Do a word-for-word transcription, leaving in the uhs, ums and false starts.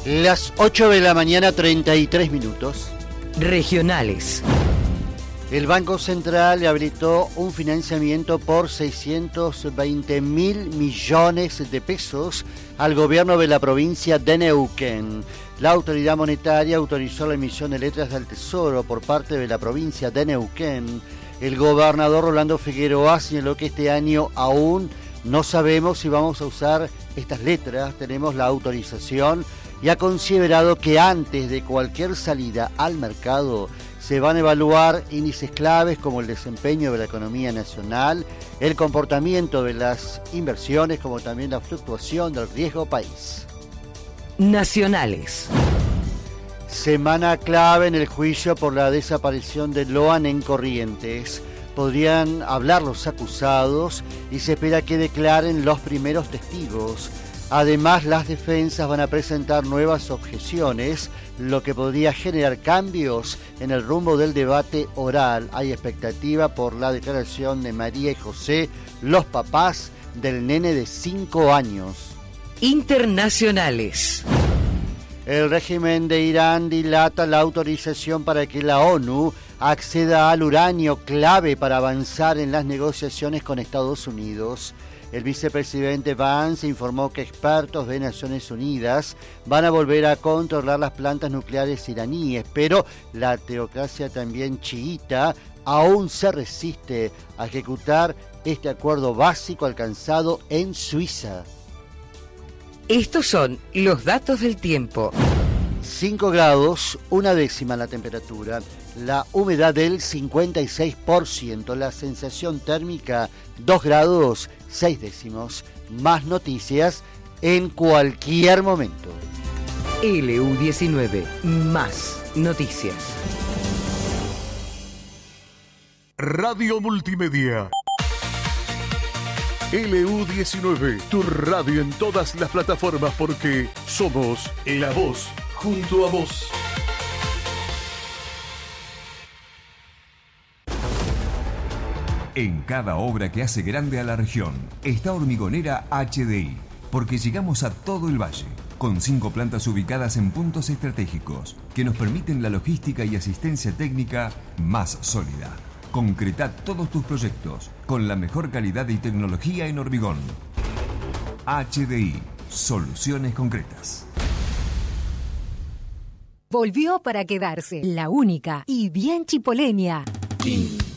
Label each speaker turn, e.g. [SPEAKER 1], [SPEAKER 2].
[SPEAKER 1] Las ocho de la mañana, treinta y tres minutos.
[SPEAKER 2] Regionales.
[SPEAKER 1] El Banco Central le habilitó un financiamiento por seiscientos veinte mil millones de pesos al gobierno de la provincia de Neuquén. La autoridad monetaria autorizó la emisión de letras del Tesoro por parte de la provincia de Neuquén. El gobernador Rolando Figueroa señaló que este año aún no sabemos si vamos a usar estas letras, tenemos la autorización, y ha considerado que antes de cualquier salida al mercado se van a evaluar índices claves como el desempeño de la economía nacional, el comportamiento de las inversiones, como también la fluctuación del riesgo país.
[SPEAKER 2] Nacionales.
[SPEAKER 1] Semana clave en el juicio por la desaparición de Loan en Corrientes. Podrían hablar los acusados y se espera que declaren los primeros testigos. Además, las defensas van a presentar nuevas objeciones, lo que podría generar cambios en el rumbo del debate oral. Hay expectativa por la declaración de María y José, los papás del nene de cinco años.
[SPEAKER 2] Internacionales.
[SPEAKER 1] El régimen de Irán dilata la autorización para que la ONU acceda al uranio clave para avanzar en las negociaciones con Estados Unidos. El vicepresidente Vance informó que expertos de Naciones Unidas van a volver a controlar las plantas nucleares iraníes, pero la teocracia también chiita aún se resiste a ejecutar este acuerdo básico alcanzado en Suiza.
[SPEAKER 2] Estos son los datos del tiempo.
[SPEAKER 1] cinco grados, una décima la temperatura, la humedad del cincuenta y seis por ciento, la sensación térmica dos grados, seis décimos. Más noticias en cualquier momento.
[SPEAKER 2] L U diecinueve, más noticias.
[SPEAKER 3] Radio Multimedia. L U diecinueve, tu radio en todas las plataformas porque somos la voz junto a vos.
[SPEAKER 4] En cada obra que hace grande a la región está Hormigonera H D I, porque llegamos a todo el valle, con cinco plantas ubicadas en puntos estratégicos que nos permiten la logística y asistencia técnica más sólida. Concreta todos tus proyectos con la mejor calidad y tecnología en hormigón. H D I, soluciones concretas.
[SPEAKER 5] Volvió para quedarse, la única y bien chipoleña.